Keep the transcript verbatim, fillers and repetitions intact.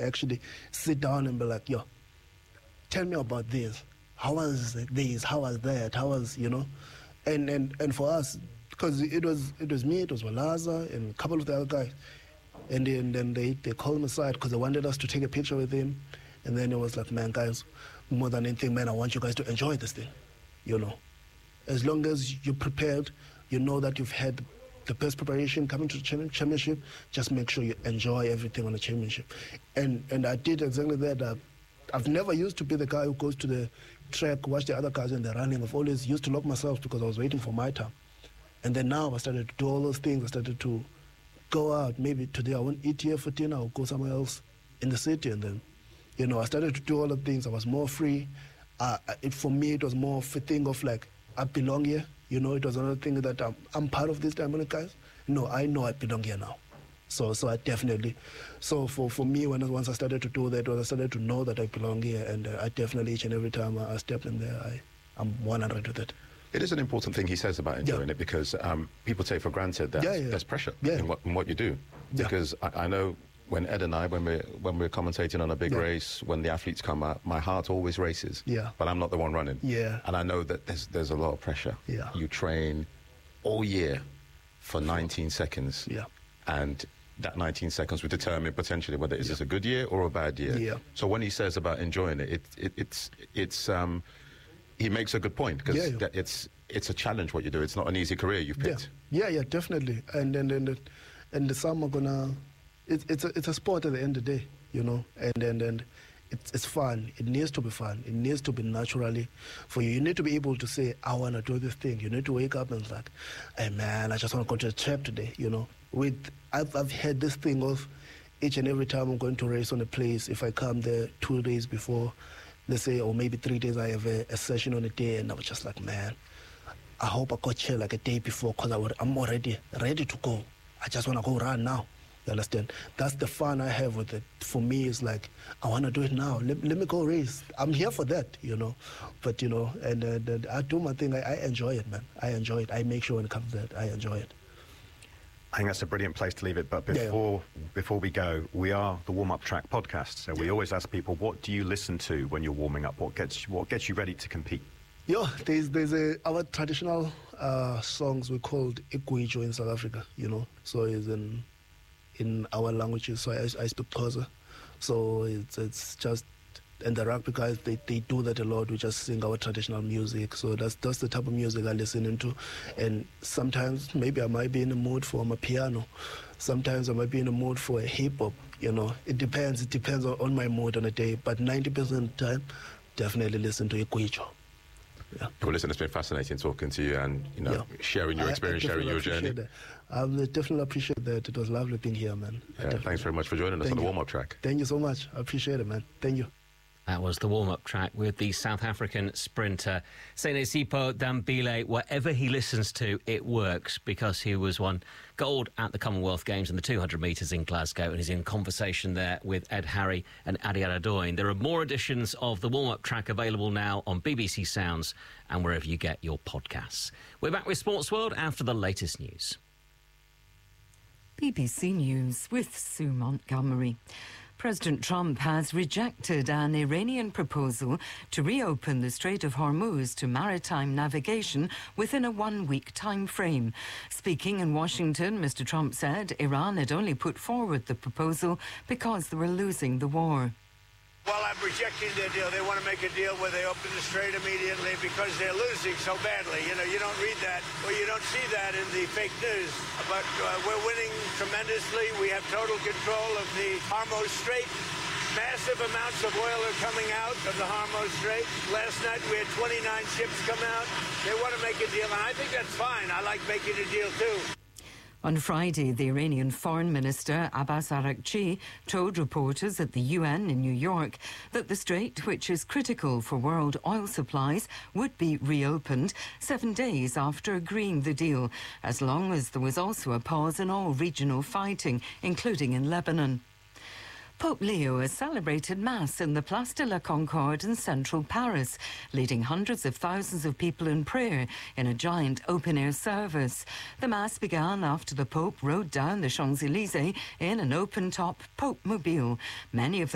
actually sit down and be like, yo, tell me about this. How was this? How was that? How was, you know? And and, and for us, because it was it was me, it was Walaza, and a couple of the other guys. And then, then they, they called me aside because they wanted us to take a picture with him. And then it was like, man, guys, more than anything, man, I want you guys to enjoy this thing, you know? As long as you're prepared, you know that you've had the best preparation coming to the championship, just make sure you enjoy everything on the championship. And and I did exactly that. Uh, I've never used to be the guy who goes to the track, watch the other guys when they're running. I've always used to lock myself because I was waiting for my time. And then now I started to do all those things. I started to go out. Maybe today I won't eat here for dinner. I'll go somewhere else in the city. And then, you know, I started to do all the things. I was more free. Uh, it, for me, it was more of a thing of like, I belong here. You know, it was another thing that I'm, I'm part of this Diamond guys. No, I know I belong here now. So so I definitely, so for, for me, when once I started to do that, when I started to know that I belong here, and uh, I definitely, each and every time I, I step in there, I, I'm one hundred with it. It is an important thing he says about enjoying yeah. it, because um, people take for granted that yeah, yeah. there's pressure yeah. in, what, in what you do. Because yeah. I, I know when Ed and I, when we're, when we're commentating on a big yeah. race, when the athletes come out, my heart always races. Yeah. But I'm not the one running. Yeah. And I know that there's, there's a lot of pressure. Yeah. You train all year for nineteen seconds. Yeah. And that nineteen seconds will determine potentially whether it's yeah. this a good year or a bad year. Yeah. So when he says about enjoying it, it, it it's it's um, he makes a good point, because yeah, yeah. it's it's a challenge what you do. It's not an easy career you've picked. Yeah, yeah, yeah definitely. And and and and the some are gonna. It, it's a it's a sport at the end of the day, you know. And and and it's it's fun. It needs to be fun. It needs to be naturally for you. You need to be able to say, I wanna do this thing. You need to wake up and it's like, hey man, I just wanna go to the track today, you know. With I've I've had this thing of each and every time I'm going to race on a place, if I come there two days before, let's say, or maybe three days, I have a, a session on a day, and I was just like, man, I hope I got here like a day before, because I'm already ready to go. I just want to go run now. You understand? That's the fun I have with it. For me, it's like, I want to do it now. Let, let me go race. I'm here for that, you know. But, you know, and, uh, and I do my thing. I, I enjoy it, man. I enjoy it. I make sure when it comes to that, I enjoy it. I think that's a brilliant place to leave it. But before yeah. before we go, we are the Warm Up Track podcast. So we always ask people, what do you listen to when you're warming up? What gets what gets you ready to compete? Yeah, there's there's a our traditional uh, songs we called Igwijo in South Africa. You know, so it's in in our languages. So I, I speak Xhosa. So it's it's just. And the rugby guys, they, they do that a lot. We just sing our traditional music. So that's that's the type of music I listen into. And sometimes maybe I might be in the mood for my piano. Sometimes I might be in the mood for a hip-hop, you know. It depends. It depends on, on my mood on a day. But ninety percent of the time, definitely listen to Igwijo. Yeah. Well, listen, it's been fascinating talking to you and, you know, yeah. sharing your experience, I, I sharing your journey. That. I definitely appreciate that. It was lovely being here, man. Yeah, thanks very much for joining us Thank on the you. Warm-Up Track. Thank you so much. I appreciate it, man. Thank you. That was the warm-up track with the South African sprinter Sinesipho Dambile. Whatever he listens to, it works, because he was won gold at the Commonwealth Games in the two hundred metres in Glasgow, and he's in conversation there with Ed Harry and Adi Aradoin. There are more editions of the warm-up track available now on B B C Sounds and wherever you get your podcasts. We're back with Sports World after the latest news. B B C News with Sue Montgomery. President Trump has rejected an Iranian proposal to reopen the Strait of Hormuz to maritime navigation within a one-week time frame. Speaking in Washington, Mister Trump said Iran had only put forward the proposal because they were losing the war. Well, I'm rejecting their deal. They want to make a deal where they open the strait immediately because they're losing so badly. You know, you don't read that, or you don't see that in the fake news. But uh, we're winning tremendously. We have total control of the Hormuz Strait. Massive amounts of oil are coming out of the Hormuz Strait. Last night we had twenty-nine ships come out. They want to make a deal, and I think that's fine. I like making a deal, too. On Friday, the Iranian Foreign Minister Abbas Araghchi told reporters at the U N in New York that the strait, which is critical for world oil supplies, would be reopened seven days after agreeing the deal, as long as there was also a pause in all regional fighting, including in Lebanon. Pope Leo has celebrated Mass in the Place de la Concorde in central Paris, leading hundreds of thousands of people in prayer in a giant open-air service. The Mass began after the Pope rode down the Champs-Élysées in an open-top Pope-mobile. Many of